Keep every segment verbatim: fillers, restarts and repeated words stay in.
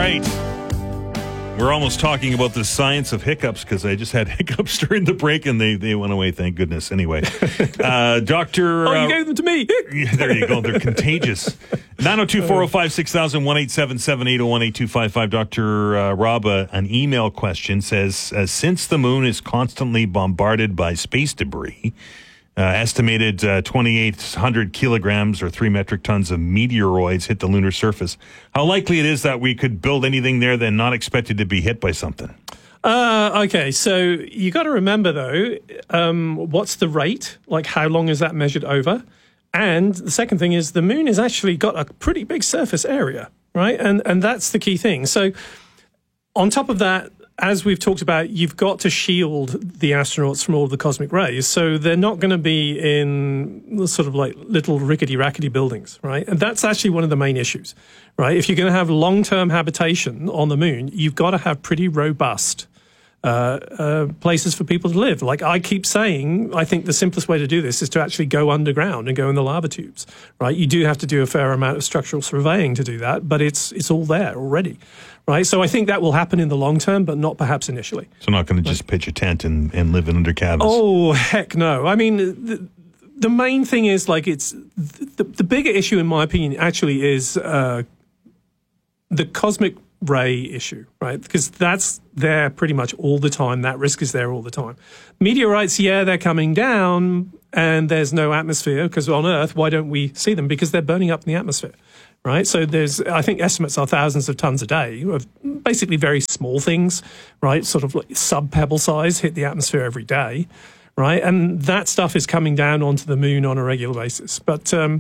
right. We're almost talking about the science of hiccups because I just had hiccups during the break and they, they went away, thank goodness. Anyway, uh, Doctor Oh, you uh, gave them to me. yeah, there you go. They're contagious. nine oh two, four oh five, six thousand, one eight seven seven, eight oh one, eight two five five. Doctor Uh, Rob, uh, an email question says, uh, since the moon is constantly bombarded by space debris, Uh, estimated uh, twenty-eight hundred kilograms or three metric tons of meteoroids hit the lunar surface. How likely it is that we could build anything there then not expected to be hit by something? Uh, okay, so you got to remember, though, um, what's the rate? Like, how long is that measured over? And the second thing is the moon has actually got a pretty big surface area, right? And, and that's the key thing. So on top of that, as we've talked about, you've got to shield the astronauts from all of the cosmic rays. So they're not going to be in sort of like little rickety-rackety buildings, right? And that's actually one of the main issues, right? If you're going to have long-term habitation on the moon, you've got to have pretty robust uh, uh, places for people to live. Like I keep saying, I think the simplest way to do this is to actually go underground and go in the lava tubes, right? You do have to do a fair amount of structural surveying to do that, but it's it's all there already. Right, so I think that will happen in the long term, but not perhaps initially. So not going to just pitch a tent and, and live in under cabins? Oh, heck no. I mean, the, the main thing is, like, it's... The, the bigger issue, in my opinion, actually is uh, the cosmic ray issue, right? Because that's there pretty much all the time. That risk is there all the time. Meteorites, yeah, they're coming down, and there's no atmosphere, because on Earth, why don't we see them? Because they're burning up in the atmosphere. Right, so there's, I think estimates are thousands of tons a day of basically very small things, right, sort of like sub-pebble size hit the atmosphere every day, right, and that stuff is coming down onto the moon on a regular basis. But, um,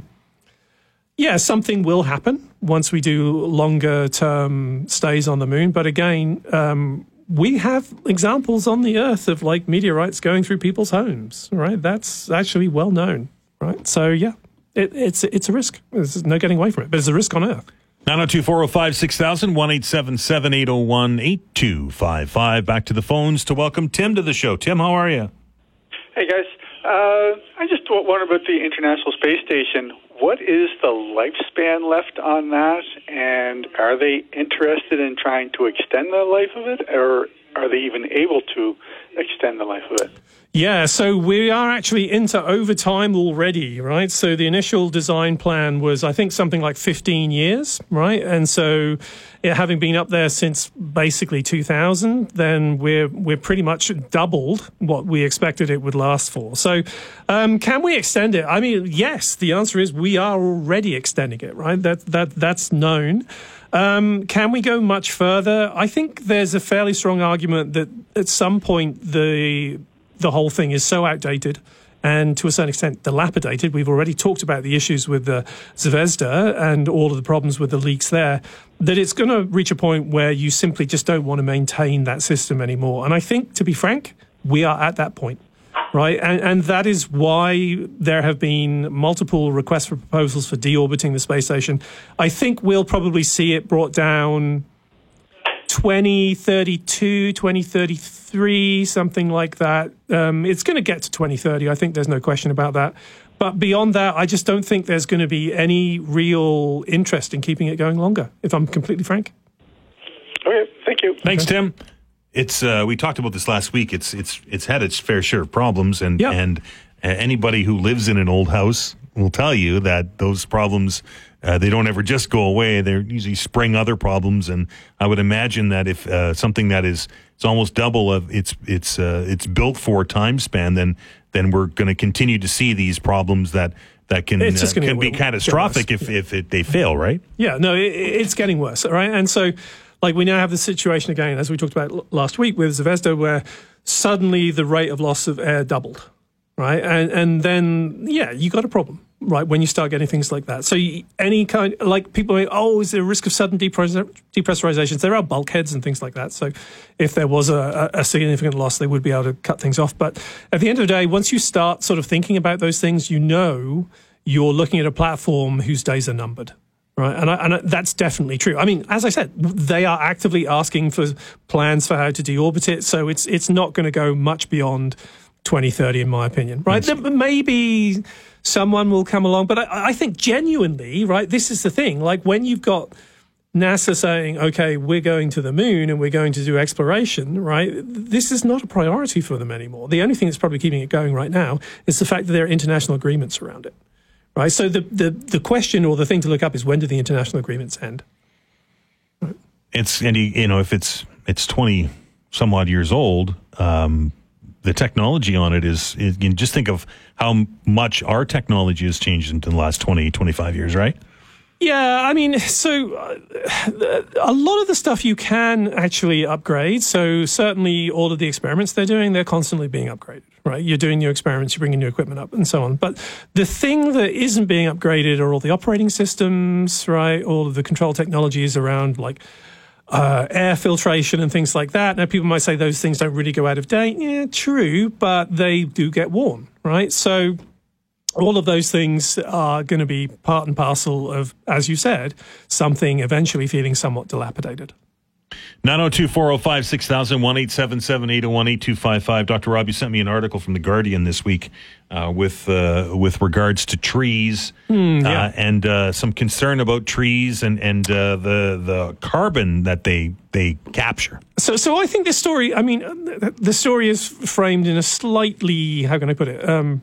yeah, something will happen once we do longer-term stays on the moon. But again, um, we have examples on the Earth of, like, meteorites going through people's homes, right? That's actually well known, right? So, yeah. It, it's it's a risk. There's no getting away from it, but it's a risk on Earth. nine oh two, four oh five, six thousand, one eight seven seven, eight oh one, eight two five five. Back to the phones to welcome Tim to the show. Tim, how are you? Hey, guys. Uh, I just wonder about the International Space Station. What is the lifespan left on that, and are they interested in trying to extend the life of it, or are they even able to extend the life of it? Yeah, so we are actually into overtime already, right? So the initial design plan was, I think, something like fifteen years, right? And so it having been up there since basically two thousand, then we're we're pretty much doubled what we expected it would last for. So um, can we extend it? I mean, yes, the answer is we are already extending it, right? That that That's known. Um, can we go much further? I think there's a fairly strong argument that at some point the the whole thing is so outdated and to a certain extent dilapidated. We've already talked about the issues with the Zvezda and all of the problems with the leaks there, that it's going to reach a point where you simply just don't want to maintain that system anymore. And I think, to be frank, we are at that point, right? And, and that is why there have been multiple requests for proposals for deorbiting the space station. I think we'll probably see it brought down twenty thirty-two, twenty thirty-three, something like that. Um, it's going to get to twenty thirty. I think there's no question about that. But beyond that, I just don't think there's going to be any real interest in keeping it going longer, if I'm completely frank. Okay, thank you. Thanks, Okay. Tim. It's uh, we talked about this last week. It's it's it's had its fair share of problems, and Yep. and uh, anybody who lives in an old house will tell you that those problems uh, they don't ever just go away. They usually spring other problems, and I would imagine that if uh, something that is it's almost double of its its uh, its built for time span, then then we're going to continue to see these problems that that can It's just uh, gonna can get be worse. catastrophic if if it, they fail, right? Yeah, no, it, it's getting worse, right? And so, like, we now have the situation again, as we talked about l- last week with Zvezda, where suddenly the rate of loss of air doubled, right? And and then, yeah, you got a problem, right, when you start getting things like that. So you, any kind, like, people are, oh, is there a risk of sudden depressur- depressurizations? There are bulkheads and things like that. So if there was a, a significant loss, they would be able to cut things off. But at the end of the day, once you start sort of thinking about those things, you know you're looking at a platform whose days are numbered. Right, and, I, and I, that's definitely true. I mean, as I said, they are actively asking for plans for how to deorbit it, so it's it's not going to go much beyond twenty thirty, in my opinion. Right, there, maybe someone will come along, but I, I think genuinely, right, this is the thing. Like, when you've got NASA saying, okay, we're going to the moon and we're going to do exploration, right? This is not a priority for them anymore. The only thing that's probably keeping it going right now is the fact that there are international agreements around it, right? So the, the, the question or the thing to look up is, when do the international agreements end? Right. It's, and you know, if it's, it's twenty some odd years old, um, the technology on it is, is, you can just think of how much our technology has changed in the last twenty, twenty-five years, right? Yeah, I mean, so uh, a lot of the stuff you can actually upgrade. So certainly all of the experiments they're doing, they're constantly being upgraded, right? You're doing new experiments, you're bringing new equipment up and so on. But the thing that isn't being upgraded are all the operating systems, right? All of the control technologies around like uh, air filtration and things like that. Now, people might say those things don't really go out of date. Yeah, true, but they do get worn, right? So all of those things are going to be part and parcel of, as you said, something eventually feeling somewhat dilapidated. nine oh two, four oh five, six thousand, one eight seven seven, eight oh one, eight two five five. Doctor Rob, you sent me an article from The Guardian this week uh, with uh, with regards to trees mm, yeah. uh, and uh, some concern about trees and, and uh, the the carbon that they they capture. So, so I think this story, I mean, the story is framed in a slightly, how can I put it? Um,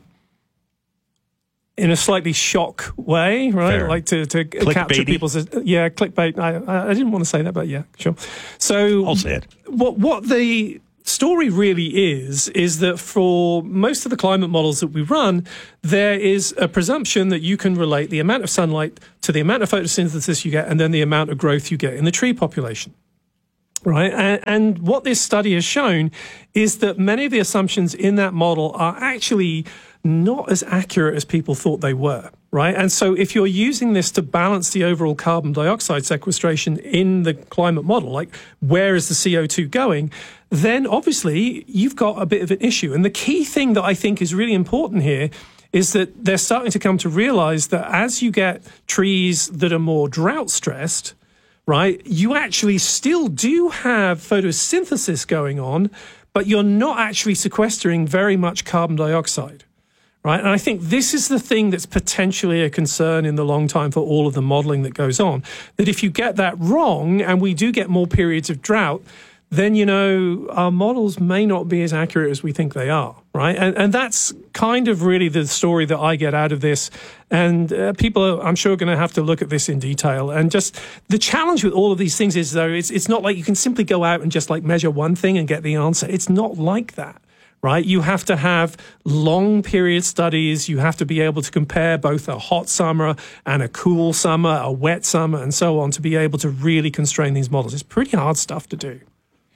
in a slightly shock way, right? Fair. Like to, to capture people's, yeah, clickbait. I, I didn't want to say that, but yeah, sure. So I'll say it. What, what the story really is, is that for most of the climate models that we run, there is a presumption that you can relate the amount of sunlight to the amount of photosynthesis you get and then the amount of growth you get in the tree population. Right. And, and what this study has shown is that many of the assumptions in that model are actually not as accurate as people thought they were. Right. And so if you're using this to balance the overall carbon dioxide sequestration in the climate model, like where is the C O two going, then obviously you've got a bit of an issue. And the key thing that I think is really important here is that they're starting to come to realize that as you get trees that are more drought stressed, right, you actually still do have photosynthesis going on, but you're not actually sequestering very much carbon dioxide, right? And I think this is the thing that's potentially a concern in the long time for all of the modeling that goes on, that if you get that wrong and we do get more periods of drought, then, you know, our models may not be as accurate as we think they are, right? And, and that's kind of really the story that I get out of this. And uh, people are, I'm sure, going to have to look at this in detail. And just the challenge with all of these things is, though, it's, it's not like you can simply go out and just like measure one thing and get the answer. It's not like that, right? You have to have long period studies. You have to be able to compare both a hot summer and a cool summer, a wet summer, and so on to be able to really constrain these models. It's pretty hard stuff to do.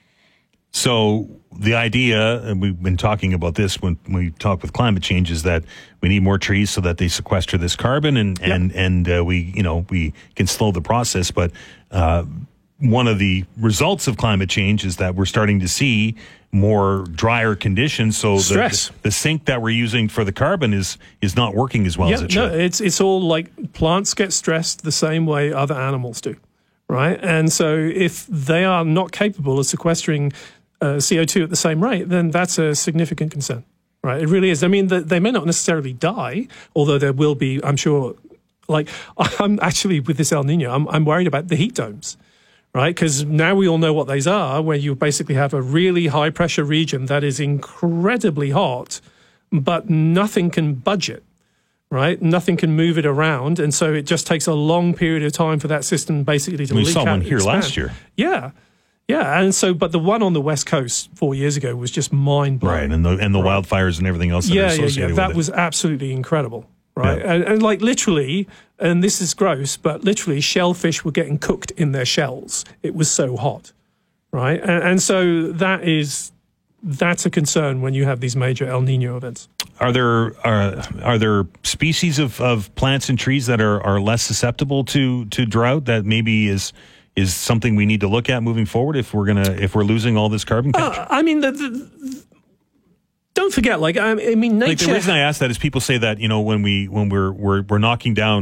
So the idea, and we've been talking about this when we talk with climate change, is that we need more trees so that they sequester this carbon, and yep. and and uh, we you know we can slow the process. But uh, one of the results of climate change is that we're starting to see more drier conditions. So Stress. The, the sink that we're using for the carbon is is not working as well yeah, as it should. No, it's it's all like plants get stressed the same way other animals do, right? And so if they are not capable of sequestering Uh, C O two at the same rate, then that's a significant concern, right? It really is. I mean, the, they may not necessarily die, although there will be, I'm sure, like, I'm actually, with this El Nino, I'm, I'm worried about the heat domes, right? Because now we all know what these are, where you basically have a really high pressure region that is incredibly hot, but nothing can budge it, right? Nothing can move it around. And so it just takes a long period of time for that system basically to we leak saw out one here expand. last year. Yeah. Yeah, and so, but the one on the West Coast four years ago was just mind-blowing. Right, and the and the right. wildfires and everything else that yeah, are associated yeah, yeah. with That it. was absolutely incredible, right? Yeah. And, and like literally, and this is gross, but literally shellfish were getting cooked in their shells. It was so hot, right? And, and so that is, that's a concern when you have these major El Nino events. Are there are, are there species of, of plants and trees that are, are less susceptible to, to drought that maybe is... is something we need to look at moving forward if we're gonna if we're losing all this carbon capture? Uh, I mean, the, the, the, don't forget, like I, I mean, nature. Like the reason I ask that is people say that you know when we when we're we're we're knocking down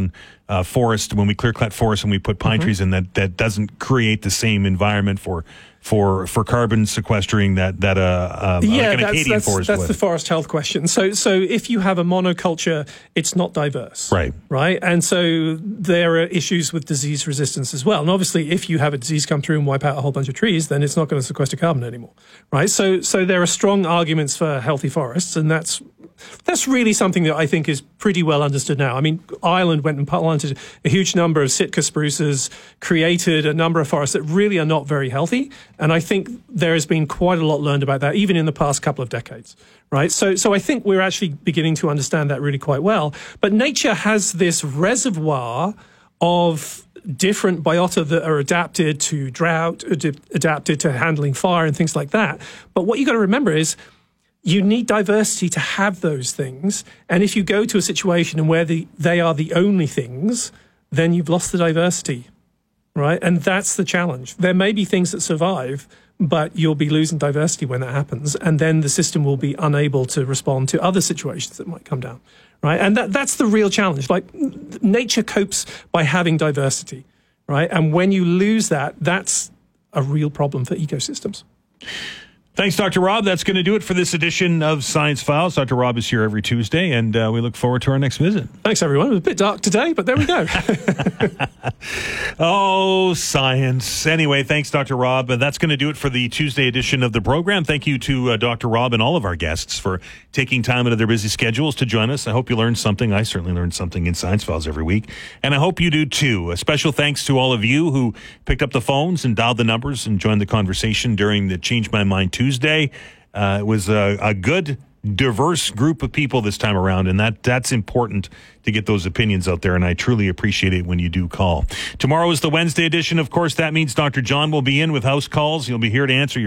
uh, forest, when we clear cut forest and we put pine mm-hmm. trees in, that, that doesn't create the same environment for for for carbon sequestering that that uh, um, yeah, like an that's, Acadian that's, forest that's would. the forest health question. So so if you have a monoculture, it's not diverse, right? Right, and so there are issues with disease resistance as well. And obviously, if you have a disease come through and wipe out a whole bunch of trees, then it's not going to sequester carbon anymore, right? So so there are strong arguments for healthy forests, and that's that's really something that I think is pretty well understood now. I mean, Ireland went and planted a huge number of Sitka spruces, created a number of forests that really are not very healthy. And I think there has been quite a lot learned about that, even in the past couple of decades, right? So, so I think we're actually beginning to understand that really quite well. But nature has this reservoir of different biota that are adapted to drought, ad- adapted to handling fire and things like that. But what you've got to remember is you need diversity to have those things. And if you go to a situation where the, they are the only things, then you've lost the diversity, right? And that's the challenge. There may be things that survive, but you'll be losing diversity when that happens. And then the system will be unable to respond to other situations that might come down, right? And that, that's the real challenge. Like, nature copes by having diversity, right? And when you lose that, that's a real problem for ecosystems. Thanks, Doctor Rob. That's going to do it for this edition of Science Files. Doctor Rob is here every Tuesday, and uh, we look forward to our next visit. Thanks, everyone. It was a bit dark today, but there we go. Oh, science. Anyway, thanks, Doctor Rob. And that's going to do it for the Tuesday edition of the program. Thank you to uh, Doctor Rob and all of our guests for taking time out of their busy schedules to join us. I hope you learned something. I certainly learned something in Science Files every week, and I hope you do too. A special thanks to all of you who picked up the phones and dialed the numbers and joined the conversation during the Change My Mind Tuesday. Tuesday. Uh, it was a, a good, diverse group of people this time around, and that that's important to get those opinions out there, and I truly appreciate it when you do call. Tomorrow is the Wednesday edition. Of course, that means Doctor John will be in with house calls. He'll be here to answer your